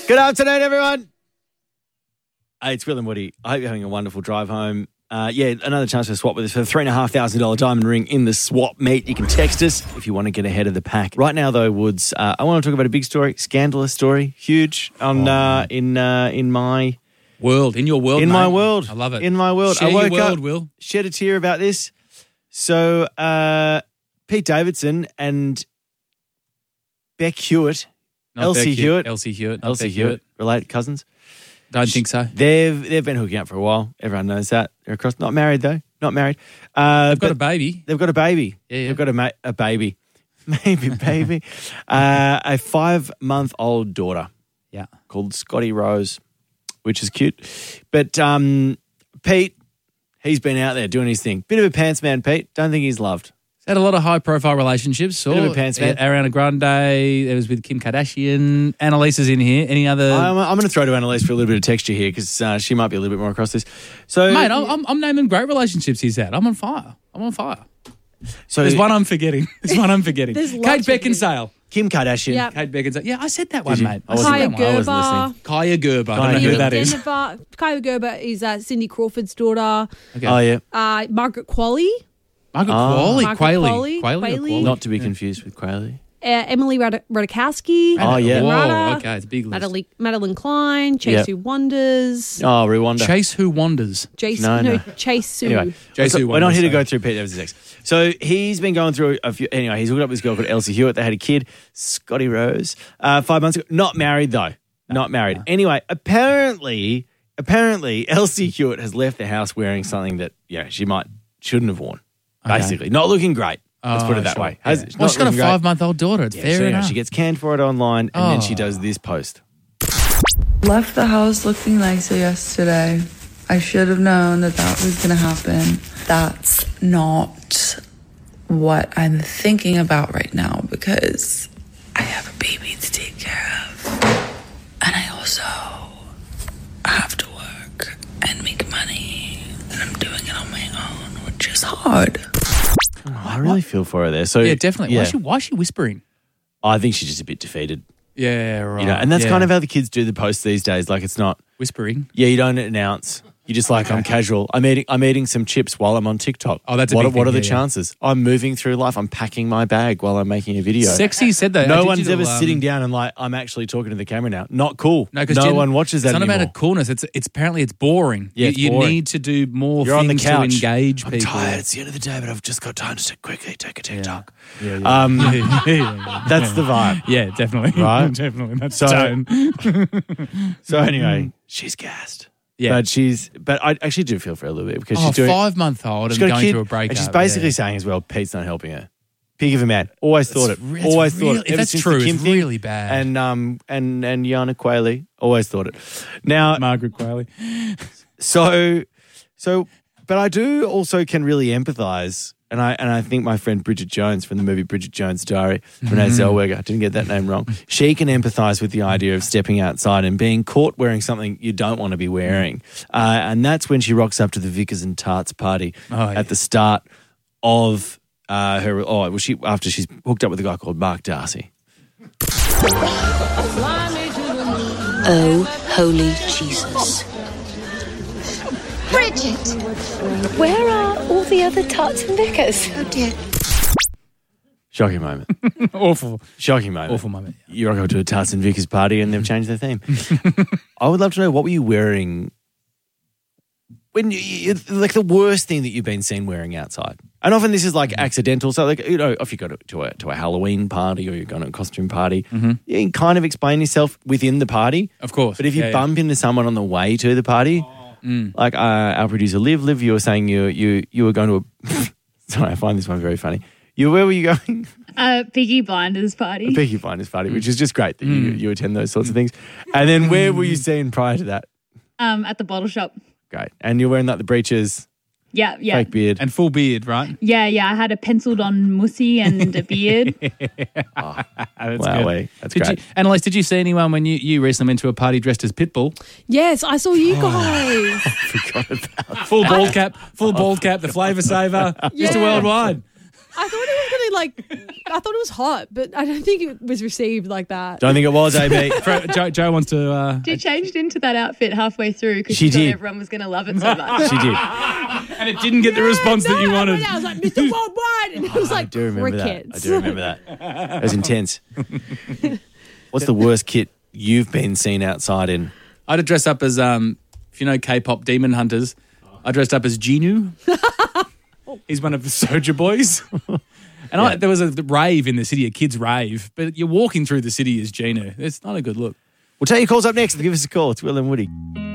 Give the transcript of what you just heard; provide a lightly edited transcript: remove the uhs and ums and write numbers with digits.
Good afternoon, everyone. Hey, it's Will and Woody. I hope you're having a wonderful drive home. Another chance to swap with us for the $3,500 diamond ring in the swap meet. You can text us if you want to get ahead of the pack. Right now, though, Woods, I want to talk about a big story, scandalous story, huge in my world, in your world, in mate. my world. I love it. In my world, Share I woke your world, up, Will. shed a tear about this. So, Pete Davidson and Beck Hewitt, Elsie Hewitt, related cousins. Don't think so. They've been hooking up for a while. Everyone knows that. They're across. Not married though. Not married. They've got a baby. They've got a baby. Yeah. They've got a baby. Maybe baby. A 5-month-old daughter. Yeah. Called Scotty Rose, which is cute. But Pete, he's been out there doing his thing. Bit of a pants man, Pete. Don't think he's loved. Had a lot of high-profile relationships. Bit of a pants man. Ariana Grande. It was with Kim Kardashian. Annalisa's in here. Any other? I'm going to throw to Annalise for a little bit of texture here because she might be a little bit more across this. So, mate, I'm naming great relationships he's had. I'm on fire. So there's one I'm forgetting. Kate Beckinsale. Kim Kardashian. Yep. Kate Beckinsale. Yeah, I said that one, you? mate. I wasn't Kaya listening. Gerber. Kaya Gerber. I don't know Kaya who that is. Kaya Gerber is Cindy Crawford's daughter. Okay. Oh, yeah. Margaret Qualley. Margaret Margaret Qualley. Qualley. Not to be confused with Quayle. Emily Ratajkowski. Oh, yeah. Whoa, okay, it's a big list. Madeline Klein. Chase Who Wonders. Oh, Rwanda. Chase Who Wonders. Chase Who. Anyway, we're not here to go through Pete Davidson's ex. So he's been going through a few. Anyway, he's hooked up with this girl called Elsie Hewitt. They had a kid, Scotty Rose, 5 months ago. Not married though. Not married. No. Anyway, apparently, Elsie Hewitt has left the house wearing something that shouldn't have worn. Okay. Basically, not looking great. Let's put it that way. Yeah. She's got a 5-month-old daughter. It's fair enough. She gets canned for it online, and then she does this post. Left the house looking nicer yesterday. I should have known that was going to happen. That's not what I'm thinking about right now because I have a baby to take care of. And I also have to work and make money. And I'm doing it on my own, which is hard. Oh, I really feel for her there. So yeah, definitely. Yeah. Why is she whispering? I think she's just a bit defeated. Yeah, right. And that's kind of how the kids do the posts these days. Like it's not whispering. Yeah, you don't announce. You're just like, I'm casual. I'm eating some chips while I'm on TikTok. Oh, that's a big thing. What are the chances? I'm moving through life. I'm packing my bag while I'm making a video. Sexy said that. No one's ever sitting down and like, I'm actually talking to the camera now. Not cool. No one watches that anymore. It's not about coolness. It's apparently it's boring. Yeah, you boring. need to do more You're things on the couch. to engage people. I'm tired. It's the end of the day, but I've just got time to quickly take a TikTok. Yeah. That's the vibe. Yeah, definitely. Right? Definitely. That's so anyway, she's gassed. Yeah. But I actually do feel for her a little bit because she's she's doing 5-month-old and going through a breakup. And she's basically saying as well, Pete's not helping her. Pig of a man. Always thought it. If that's true, it's really bad. And Yana Quayle, always thought it. Now Margaret Quayle. But I do also can really empathise. And I think my friend Bridget Jones from the movie Bridget Jones' Diary, Renee Zellweger, didn't get that name wrong. She can empathise with the idea of stepping outside and being caught wearing something you don't want to be wearing. And that's when she rocks up to the Vickers and Tarts party at the start of her. After she's hooked up with a guy called Mark Darcy. Oh, holy Jesus. Bridget! Where are all the other Tarts and Vickers? Oh, dear. Shocking moment. Awful. Shocking moment. Awful moment. Yeah. You rock up to a Tarts and Vickers party and they've changed their theme. I would love to know, what were you wearing when like the worst thing that you've been seen wearing outside? And often this is like accidental. So like, if you go to a Halloween party or you're going to a costume party, you can kind of explain yourself within the party. Of course. But if you bump into someone on the way to the party, like our producer Liv, you were saying you were going to a sorry, I find this one very funny. Where were you going? Peaky Blinders party. A Peaky Blinders party, which is just great that you attend those sorts of things. And then where were you seen prior to that? At the bottle shop. Great. And you're wearing like the breeches, Yeah. fake beard. And full beard, right? Yeah. I had a penciled on mussy and a beard. That's good. That's great. Annalise, did you see anyone when you recently went to a party dressed as Pitbull? Yes, I saw you guys. Forgot about Full bald cap, the flavour saver, Mr. Worldwide. I thought it was really I thought it was hot, but I don't think it was received like that. Don't think it was, AB. Joe wants to. She changed into that outfit halfway through because She she thought did. everyone was going to love it so much. She did. And it didn't get the response that you wanted. I was like, Mr. Worldwide, and it was I like do remember crickets. that. I do remember that. It was intense. What's the worst kit you've been seen outside in? I'd dress up as, if you know K-pop Demon Hunters, I dressed up as Genu. He's one of the Soulja Boys. And there was a rave in the city, a kids' rave, but you're walking through the city as Genu. It's not a good look. We'll take your calls up next. Give us a call. It's Will and Woody.